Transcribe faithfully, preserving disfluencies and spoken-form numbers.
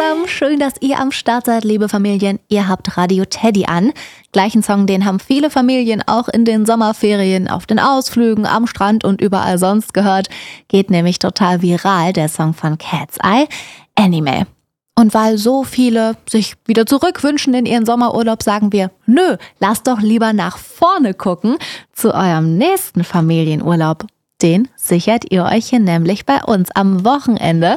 zusammen, schön, dass ihr am Start seid, liebe Familien. Ihr habt Radio Teddy an. Gleichen Song, den haben viele Familien auch in den Sommerferien, auf den Ausflügen, am Strand und überall sonst gehört. Geht nämlich total viral, der Song von Cat's Eye, Animal. Und weil so viele sich wieder zurückwünschen in ihren Sommerurlaub, sagen wir, nö, lasst doch lieber nach vorne gucken zu eurem nächsten Familienurlaub. Den sichert ihr euch hier nämlich bei uns am Wochenende.